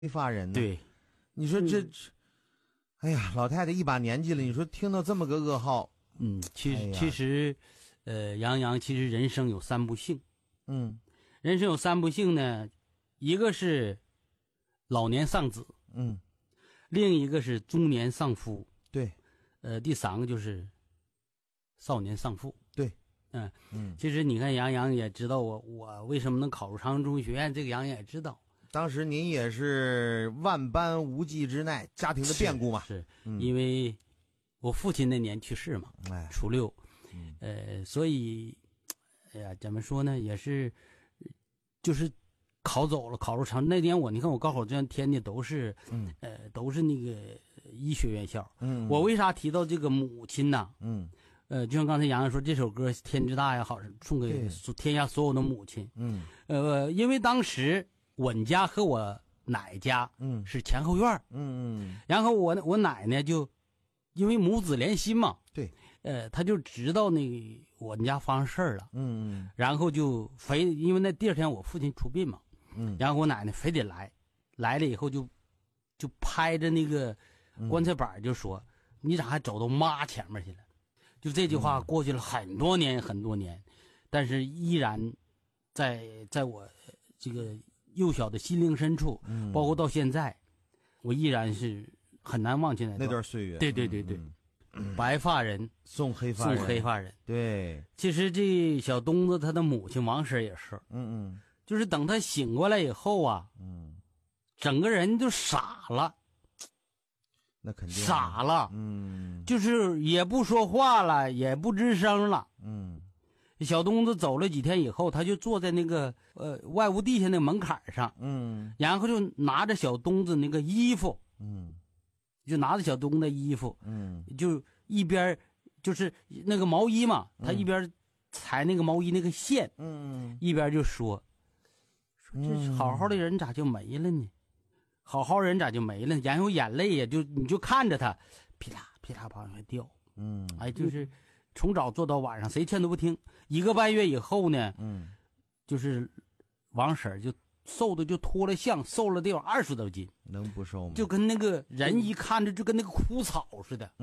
发人呢。 对， 你说这，哎呀，老太太一把年纪了，你说听到这么个噩耗， 其实，杨洋其实人生有三不幸，人生有三不幸呢，一个是老年丧子，另一个是中年丧夫， 对， 第三个就是少年丧父， 对， 其实你看杨洋也知道我为什么能考入长安中医学院，这个杨洋也知道。 当时您也是万般无计之奈，家庭的变故嘛， 是因为我父亲那年去世嘛，初六，所以，哎呀，怎么说呢，也是，就是考走了，考入长那年你看我高考志愿填的都是，都是那个医学院校，我为啥提到这个母亲呢？就像刚才杨洋说，这首歌《天之大》呀，好送给天下所有的母亲，因为当时我家和我奶家是前后院，然后我奶奶就因为母子连心嘛， 对， 他就知道那个我们家发生事儿了，然后就因为那第二天我父亲出殡嘛，然后我奶奶非得来了以后就拍着那个棺材板就说，你咋还走到妈前面去了？就这句话过去了很多年很多年，但是依然在我这个幼小的心灵深处，包括到现在，我依然是很难忘记那段岁月。 对，白发人送黑发人。对， 其实这小东子他的母亲王婶也是，就是等他醒过来以后啊，整个人就傻了。 那肯定傻了，就是也不说话了，也不吱声了，小东子走了几天以后，他就坐在那个外屋地下那门槛上，然后就拿着小东子那个衣服，就拿着小东子的衣服，就一边就是那个毛衣嘛，他一边裁那个毛衣那个线，一边就说这好好的人咋就没了呢？好好人咋就没了？然后眼泪呀，你就看着他，噼啦噼啦往外掉。就是从早做到晚上，谁劝都不听。1个半月以后呢，就是王婶就瘦的就脱了相，瘦了得有20多斤， 能不瘦吗？ 就跟那个人一看着就跟那个枯草似的。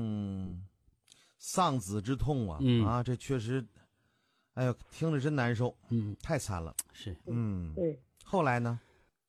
丧子之痛啊，这确实，哎呦，听着真难受。太惨了。 是。 对。 后来呢？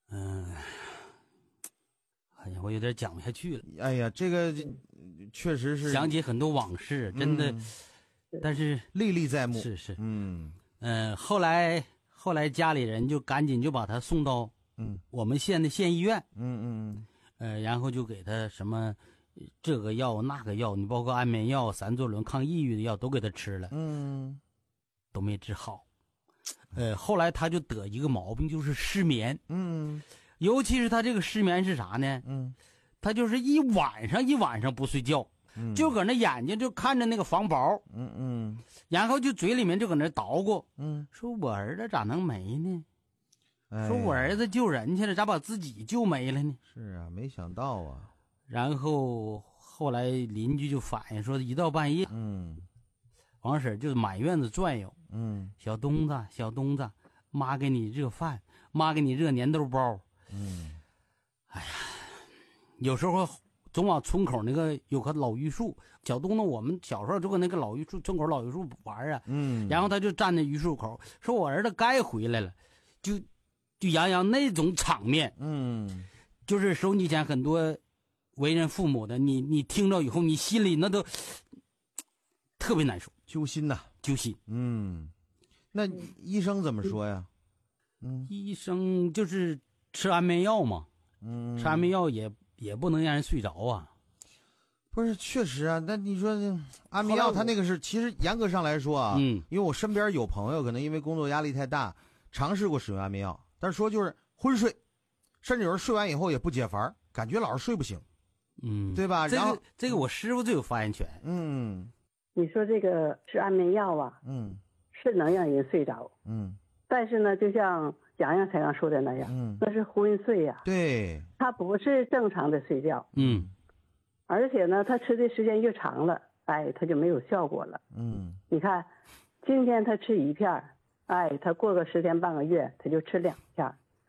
哎呀，我有点讲不下去了。 哎呀，这个确实是想起很多往事，真的，但是历历在目。 是，后来家里人就赶紧就把他送到我们县的县医院，然后就给他什么这个药那个药，你包括安眠药、3唑仑抗抑郁的药都给他吃了，都没治好。后来他就得一个毛病，就是失眠，尤其是他这个失眠是啥呢？他就是一晚上不睡觉，就搁那眼睛就看着那个房薄，然后就嘴里面就搁那捣鼓，说我儿子咋能没呢？说我儿子救人去了，咋把自己救没了呢？ 是啊，没想到啊。 然后后来邻居就反映说，一到半夜，王婶就满院子转悠，小东子，妈给你热饭，妈给你热粘豆包。哎呀，有时候总往村口那个有棵老榆树，小东子我们小时候就跟那个老榆树村口老榆树玩啊，然后他就站在榆树口，说我儿子该回来了，就洋那种场面，就是收你前很多为人父母的，你听着以后，你心里那都特别难受， 揪心呐， 揪心。 那医生怎么说呀？ 医生就是吃安眠药嘛，吃安眠药也不能让人睡着啊。 不是，确实啊，那你说安眠药，他那个是其实严格上来说啊，因为我身边有朋友可能因为工作压力太大，尝试过使用安眠药，但是说就是昏睡，甚至有人睡完以后也不解乏，感觉老是睡不醒，对吧？然后这个我师傅最有发言权。 你说这个吃安眠药啊，是能让人睡着，但是呢，就像洋洋才刚说的那样，那是昏睡呀， 对， 他不是正常的睡觉，而且呢，他吃的时间越长了，他就没有效果了，你看，今天他吃1片，他过个10天半个月他就吃2片，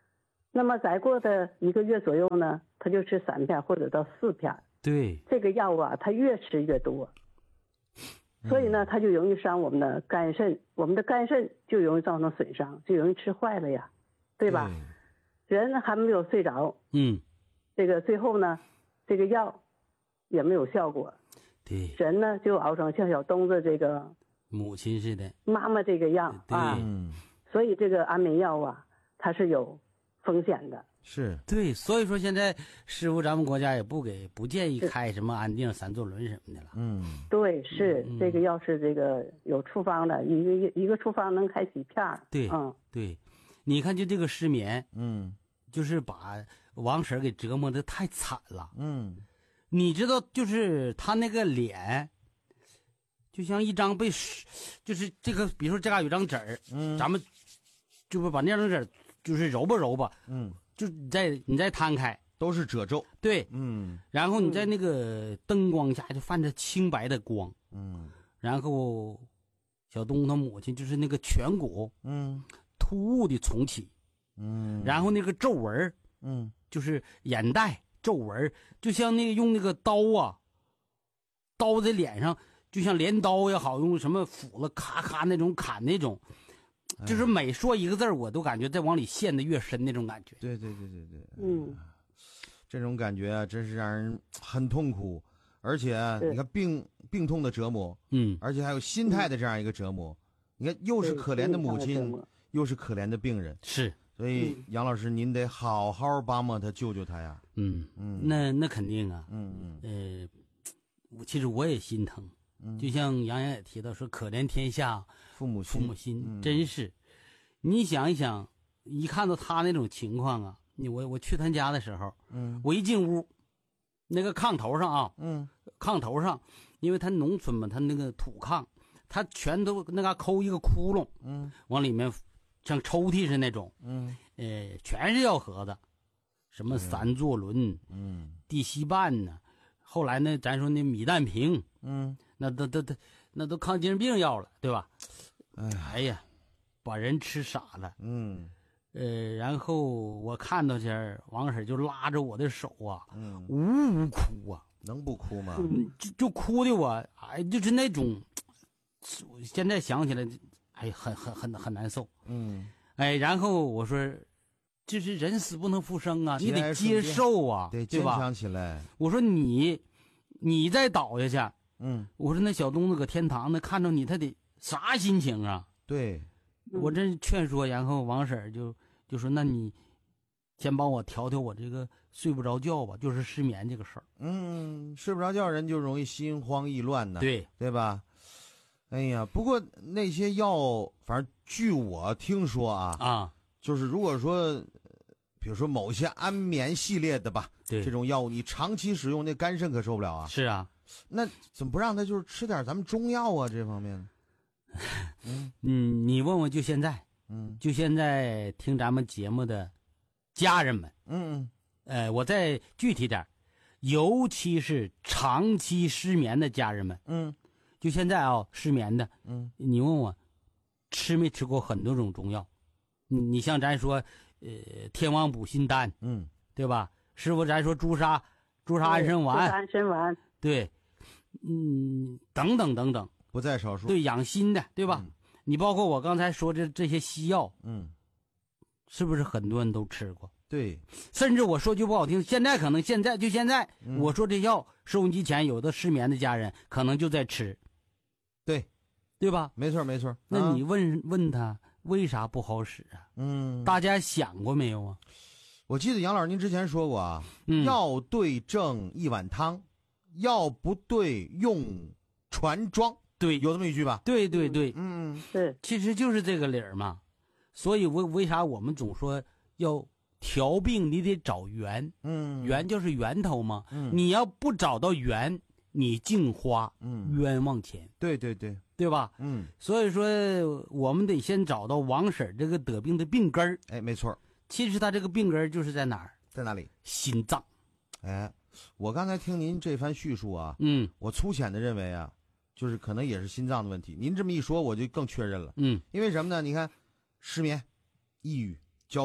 那么再过的1个月左右呢，他就吃3片或者到4片。 对， 这个药啊，他越吃越多，所以呢，他就容易伤我们的肝肾，我们的肝肾就容易造成损伤，就容易吃坏了呀，对吧？人还没有睡着，这个最后呢，这个药也没有效果， 对， 人呢就熬成像小东子这个母亲似的妈妈这个样啊，所以这个安眠药啊，它是有风险的。 是对，所以说现在师傅咱们国家也不建议开什么安定、三唑仑什么的了。 对，是这个药是这个有处方的，一个处方能开几片。 对，对，你看就这个失眠，就是把王婶给折磨的太惨了。你知道，就是他那个脸，就像一张就是这个，比如说这嘎有张纸儿，咱们就不把那张纸就是揉吧，就你再摊开， 都是褶皱。 对，然后你在那个灯光下就泛着清白的光，然后小东他母亲就是那个颧骨，突兀的重起，然后那个皱纹，就是眼袋皱纹，就像那个用那个刀在脸上，就像镰刀也好，用什么斧子咔咔那种砍那种。就是每说一个字我都感觉在往里陷得越深那种感觉。 对，这种感觉啊，真是让人很痛苦，而且你看病痛的折磨，而且还有心态的这样一个折磨。你看，又是可怜的母亲，又是可怜的病人， 是。 所以杨老师，您得好好帮帮他，救救他呀。 那肯定啊。其实我也心疼。就像杨洋也提到说，可怜天下父母心，真是。你想一想，一看到他那种情况啊，我去他家的时候，我一进屋，那个炕头上啊，炕头上，因为他农村嘛，他那个土炕，他全都那嘎抠一个窟窿，往里面像抽屉似的那种，全是药盒子，什么三唑仑，地西泮呢，后来呢，咱说那米氮平，那都抗精神病药了，对吧？哎呀，把人吃傻了。然后我看到这儿，王婶就拉着我的手啊，呜哭啊， 能不哭吗？ 就哭的我，哎，就是那种，现在想起来，哎，很难受。然后我说，这是人死不能复生啊，你得接受啊， 得坚强起来。 我说你再倒下去。我说那小东子搁天堂那看着你，他得啥心情啊？ 对， 我这劝说，然后王婶就说：“那你先帮我调调我这个睡不着觉吧，就是失眠这个事儿。” 睡不着觉人就容易心慌意乱呢，对吧？哎呀，不过那些药，反正据我听说啊，就是如果说，比如说某些安眠系列的吧，这种药物你长期使用，那肝肾可受不了啊。 是啊。 那怎么不让他就是吃点咱们中药啊？这方面， 你问问就现在，就现在听咱们节目的家人们，我再具体点，尤其是长期失眠的家人们，就现在啊，失眠的，你问我吃没吃过很多种中药？你像咱说，天王补心丹，对吧？师傅咱说朱砂安神丸，对。等等， 不在少数。 对，养心的，对吧？你包括我刚才说这些西药，是不是很多人都吃过？ 对， 甚至我说句不好听，现在我说这药，收音机前有的失眠的家人可能就在吃，对吧？ 没错。 那你问他为啥不好使啊？大家想过没有啊？ 我记得杨老师您之前说过啊，药对症一碗汤。药不对用船装， 对， 有这么一句吧？ 对， 对， 其实就是这个理儿嘛。所以为啥我们总说要调病，你得找源，源就是源头嘛。你要不找到源，你净花，冤枉钱。对吧？所以说我们得先找到王婶这个得病的病根儿。 哎，没错。 其实他这个病根儿就是在哪儿？ 在哪里？ 心脏。 哎。我刚才听您这番叙述啊，我粗浅的认为啊，就是可能也是心脏的问题。您这么一说，我就更确认了。因为什么呢？你看，失眠、抑郁、焦虑、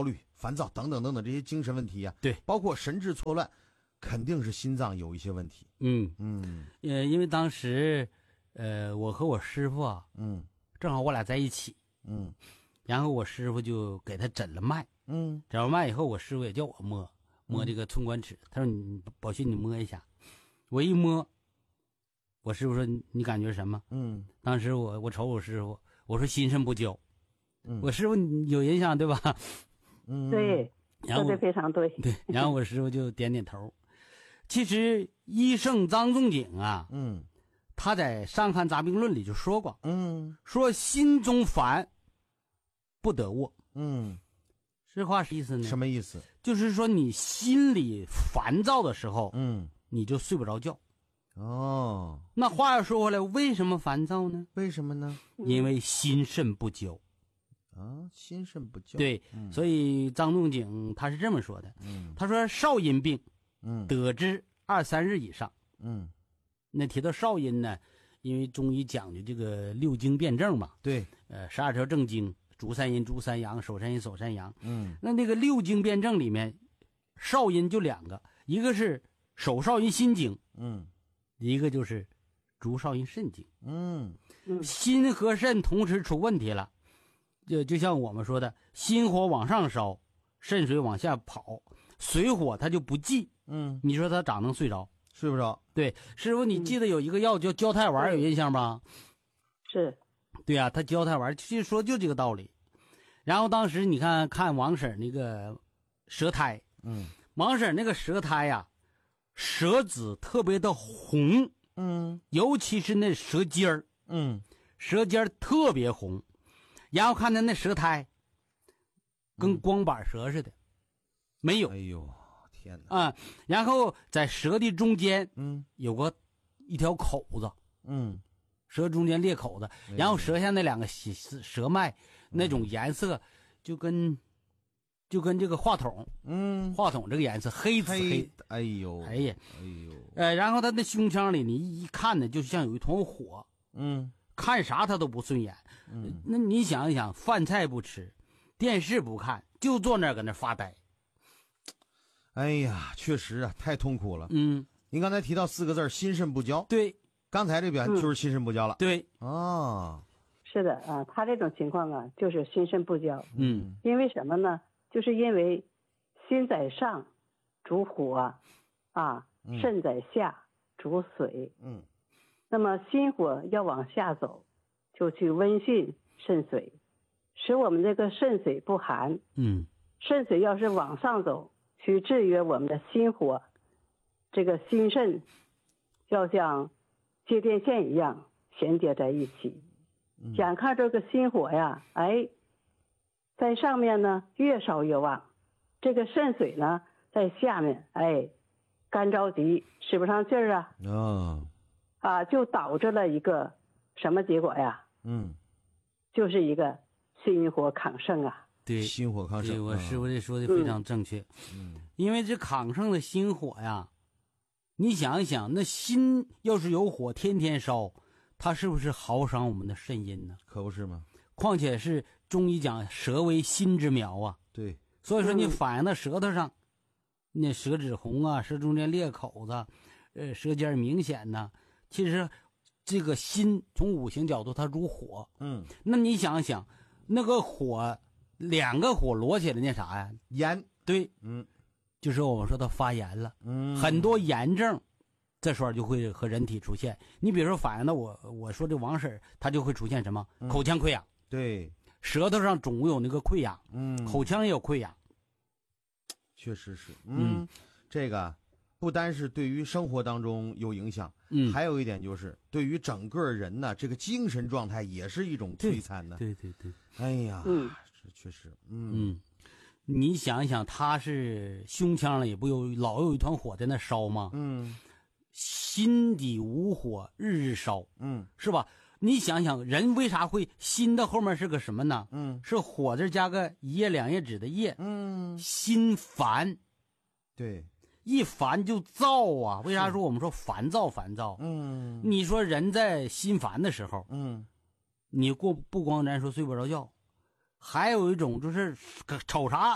烦躁等等等等这些精神问题啊， 对， 包括神志错乱，肯定是心脏有一些问题。 因为当时，我和我师傅啊，正好我俩在一起，然后我师傅就给他诊了脉，诊完脉以后，我师傅也叫我摸这个寸关尺，他说你宝训你摸一下，我一摸，我师傅说你感觉什么？当时我瞅我师傅，我说心肾不交，我师傅有印象对吧？ 对，说的非常对。 对，然后我师傅就点点头。其实医圣张仲景啊，他在《伤寒杂病论》里就说过，说心中烦，不得卧。这话是意思呢？ 什么意思？ 就是说你心里烦躁的时候，你就睡不着觉。 哦， 那话又说回来，为什么烦躁呢？ 为什么呢？ 因为心肾不交。 心肾不交。 对，所以张仲景他是这么说的。他说少阴病，得之2-3日以上。那提到少阴呢，因为中医讲究这个6经辩证嘛。对，12条正经。足三阴、足三阳，手三阴、手三阳。那个6经辩证里面，少阴就2个，一个是手少阴心经，一个就是足少阴肾经。心和肾同时出问题了，就像我们说的，心火往上烧，肾水往下跑，水火它就不济。你说他咋能睡着？ 睡不着。对， 师傅，你记得有一个药叫焦太丸，有印象吧？ 是。 对啊，他焦太丸其实说就这个道理。然后当时你看王婶那个舌苔，王婶那个舌苔呀，舌质特别的红，尤其是那舌尖儿，舌尖特别红。然后看他那舌苔，跟光板舌似的，没有。 哎呦，天哪！ 然后在舌的中间，有个一条口子，舌中间裂口子，然后舌下那2个舌脉那种颜色就跟这个话筒，话筒这个颜色黑紫黑， 哎呦， 然后他那胸腔里你一看呢，就像有一团火，看啥他都不顺眼，那你想一想，饭菜不吃，电视不看，就坐那儿搁那发呆， 哎呀，确实啊，太痛苦了。您刚才提到4个字，心肾不交。 对。 刚才这边就是心肾不交了。 对， 是的啊，他这种情况啊，就是心肾不交。因为什么呢？就是因为心在上，主火，肾在下，主水。那么心火要往下走，就去温煦肾水，使我们这个肾水不寒。肾水要是往上走，去制约我们的心火，这个心肾要像接电线一样衔接在一起。眼看这个心火呀，在上面呢越烧越旺，这个肾水呢在下面，干着急，使不上劲儿啊，就导致了一个什么结果呀？就是一个心火亢盛啊。 对， 心火亢盛。 对，我师傅这说的非常正确。因为这亢盛的心火呀，你想一想，那心要是有火天天烧，它是不是耗伤我们的肾阴呢？ 可不是吗？ 况且是中医讲舌为心之苗啊。 对， 所以说你反映到舌头上，那舌质红啊，舌中间裂口子，舌尖明显呢。其实这个心从五行角度它主火，那你想想，那个火2个火摞起来那啥呀？ 炎。 对，就是我们说它发炎了，很多炎症这时候就会和人体出现。你比如说反映到我说这王婶，她就会出现什么？口腔溃疡。 对， 舌头上总有那个溃疡，口腔也有溃疡。 确实是，这个不单是对于生活当中有影响，还有一点就是对于整个人呢，这个精神状态也是一种摧残的。 对， 哎呀，这确实， 你想一想，他是胸腔里不老有一团火在那烧吗？心底无火，日日烧，是吧？你想想，人为啥会心的后面是个什么呢？是火字加个一页两页纸的页，心烦。对，一烦就躁啊。为啥说我们说烦躁？你说人在心烦的时候，你不光咱说睡不着觉，还有一种就是瞅啥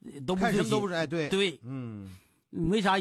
都不看什么都不是，哎，对对，为啥？